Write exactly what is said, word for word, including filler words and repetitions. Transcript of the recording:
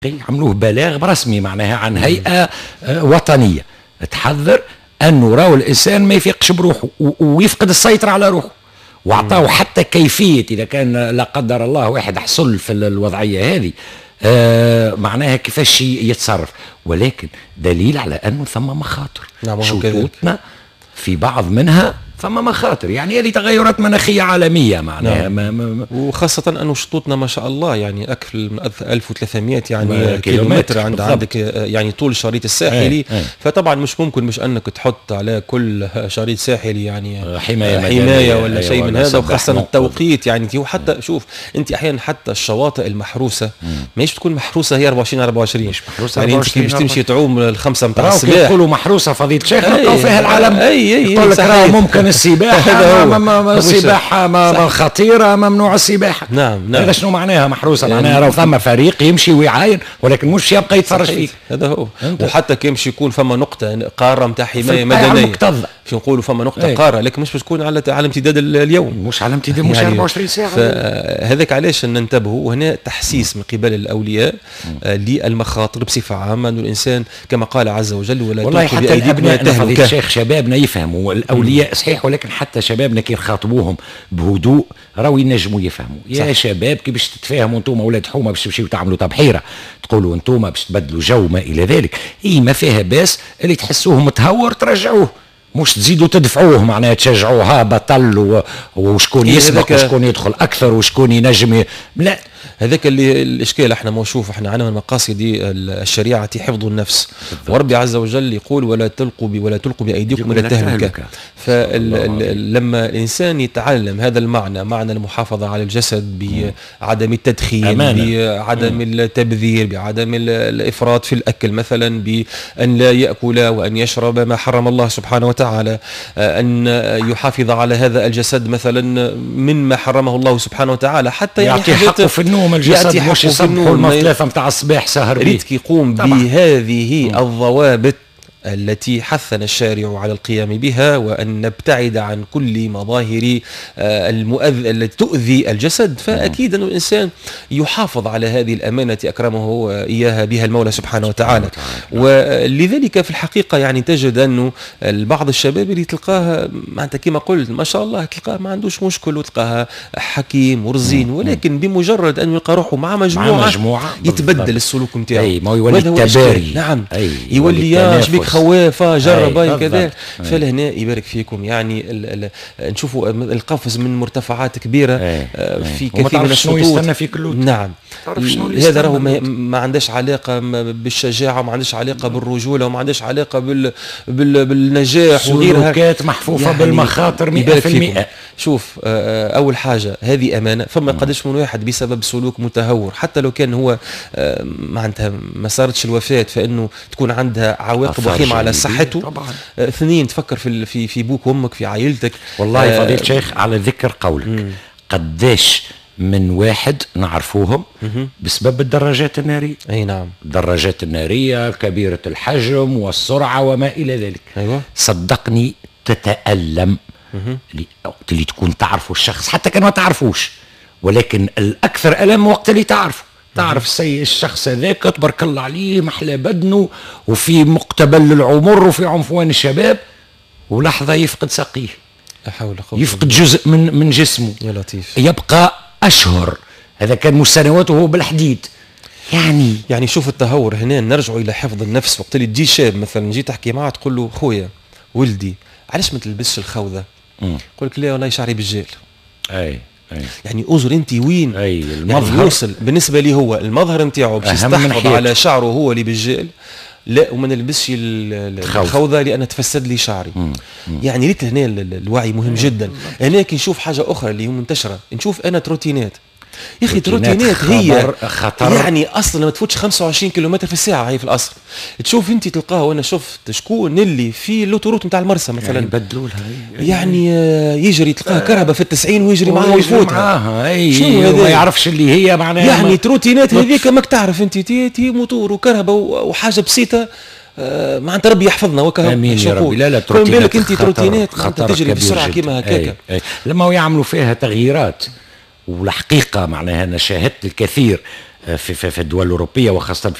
عملوه بلاغ رسمي معناها عن هيئة وطنية تحذر أنه راهو الإنسان ما يفيقش بروحه ويفقد السيطرة على روحه، وعطاه حتى كيفية إذا كان لا قدر الله واحد حصل في الوضعية هذه آه معناها كيفاش يتصرف، ولكن دليل على أنه ثم مخاطر. نعم شروطنا في بعض منها ثم مخاطر، يعني هذه تغيرات مناخية عالمية معناها. نعم. ما ما وخاصة أنه شطوطنا ما شاء الله يعني أكثر من ألف وثلاثمائة يعني كيلومتر عند بالضبط. عندك يعني طول الشريط الساحلي ايه ايه. فطبعا مش ممكن مش أنك تحط على كل شريط ساحلي يعني حماية, حماية ولا ايه شيء من هذا، وخاصة التوقيت يعني. وحتى شوف أنت أحيانا حتى الشواطئ المحروسة ماهيش تكون محروسة هي أربعة وعشرين أربعة وعشرين مش محروسة يعني. أنت باش تمشي تعوم الخمسة متاع الصباح يقولوا محروسة فضيلة الشيخ نلقاو فيها العالم أي أي يقول لك راه ممكن السباحة السباحة خطيرة ممنوع السباحة. نعم نعم. هذا شنو معناها محروسة؟ يعني معناها راه ثم فريق يمشي ويعاين ولكن مش يبقى يتفرج فيك. هذا هو. وحتى كي يمشي يكون فما نقطة قارة نتاع حماية مدنية في نقولوا فما نقطة ايه. قارة لكن مش بتكون على على امتداد اليوم، مش على امتداد مش يعني أربعة وعشرين ساعة. فهذاك علاش ننتبهوا، وهنا تحسيس من قبل الأولياء آه للمخاطر بصفة عامة، أنه الإنسان كما قال عز وجل ولا والله حتى الأبناء فضيلة الشيخ شبابنا يفهموا الأولياء صحيح، ولكن حتى شبابنا كي يخاطبوهم بهدوء راهو ينجموا يفهموا. يا صح. شباب كي باش تتفاهموا انتم اولاد حومه باش تمشيو تعملوا تبحيره تقولوا انتم باش تبدلوا جو ما الى ذلك، اي ما فيها باس اللي تحسوه متهور ترجعوه، مش تزيدوا تدفعوه معناها تشجعوه ها بطل وشكون يسبق وشكون يدخل اكثر وشكون ينجم لا. هذاك اللي الاشكال احنا ما نشوف احنا عنا من مقاصد الشريعه حفظ النفس، وربي عز وجل يقول ولا تلقوا ولا تلقوا بايديكم الى التهلكه. فلما الانسان يتعلم هذا المعنى، معنى المحافظه على الجسد بعدم التدخين أمانة. بعدم مم. التبذير، بعدم الافراط في الاكل مثلا، بان لا ياكل وان يشرب ما حرم الله سبحانه وتعالى، ان يحافظ على هذا الجسد مثلا مما حرمه الله سبحانه وتعالى، حتى يعني يعطي حقه في النوم الجسد مش يصبحوا المثلاثة متاع الصباح سهر بيه. ريتك يقوم بهذه م. الضوابط التي حثنا الشارع على القيام بها، وأن نبتعد عن كل مظاهر المؤذ التي تؤذي الجسد، فأكيد أن الإنسان يحافظ على هذه الأمانة أكرمه إياها بها المولى سبحانه وتعالى. ولذلك في الحقيقة يعني تجد أنه بعض الشباب اللي تلقاها معناتها كما قلت ما شاء الله تلقاه ما عندوش مشكل وتلقاها حكيم ورزين، ولكن بمجرد أن يلقى روحه مع مجموعة, مع مجموعة يتبدل السلوك نتاعو. أي ما يولي التباري. نعم يولي يا شبيك خوافه جرب هاي كذا. فلهنا يبارك فيكم يعني نشوفوا القفز من مرتفعات كبيره أي. في كثير من الشطوط. نعم هذا راهو ما, ما عندهش علاقه بالشجاعه وما عندهش علاقه بالرجوله وما عندهش علاقه بال بال بالنجاح وغيرها، سلوكات محفوفه يعني بالمخاطر مئة بالمئة. شوف اول حاجه هذه امانه، فما قداش من واحد بسبب سلوك متهور حتى لو كان هو معناتها ما صارتش الوفاه فانه تكون عندها عواقب وخيمه على صحته طبعا. اثنين تفكر في في في بوك وامك في عائلتك. والله آه فضيلة الشيخ على ذكر قولك مم. قداش من واحد نعرفوهم مم. بسبب الدراجات النارية. اي نعم الدراجات النارية كبيرة الحجم والسرعة وما الى ذلك. أيوة. صدقني تتألم وقت اللي تكون تعرفوا الشخص حتى كان ما تعرفوش، ولكن الاكثر الم وقت اللي تعرفه تعرف السي الشخص هذاك تبارك الله عليه محلى بدنه وفي مقتبل العمر وفي عنفوان الشباب، ولحظة يفقد ساقيه، لا حول ولا قوة، يفقد جزء من من جسمه، يا لطيف، يبقى أشهر، هذا كان مش سنوات وهو بالحديد. يعني يعني شوف التهور هنا نرجع إلى حفظ النفس. وقت اللي تجي شاب مثلا جي تحكي معه تقول له خويا ولدي علاش ما تلبسش الخوذة؟ يقول لك لا والله شعري بالجيل. أي أي. يعني أزر أنت وين أي المظهر يعني يوصل بالنسبة لي هو المظهر نتاعو باش يستحفظ على شعره هو اللي بالجيل، لا وما نلبسش الخوذة لأن تفسد لي شعري. مم. مم. يعني ريت هنا الوعي مهم جدا. هنا كي نشوف حاجة أخرى اللي هي منتشرة، نشوف أنا تروتينات يا اخي تروتينات هي خطر. يعني اصلا ما تفوتش خمسة وعشرين كيلومتر في الساعه هي في الاصل. تشوف انت تلقاه، وانا شفت شكون اللي في اللوتوروت نتاع المرسى مثلا يعني يبدلوا لها يعني يجري تلقاه كرهبه في التسعين ويجري معاها ويفوت معاها اي ما يعرفش اللي هي معناها يعني تروتينات هذيك ماك تعرف انت تي, تي موتور وكرهبه وحاجه بسيطه. آه معناتها ربي يحفظنا وكهو امين يا ربي. لا لا تروتينات انت تروتينات خطر تجري بسرعه كيما هكاك. لما يعملوا فيها تغييرات، والحقيقة معناها أنا شاهدت الكثير في, في, في الدول الأوروبية وخاصة